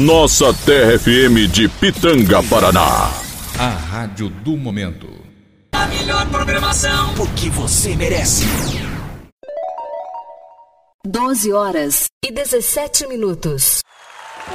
Nossa Terra FM de Pitanga, Paraná. A rádio do momento. A melhor programação, porque você merece. 12 horas e 17 minutos.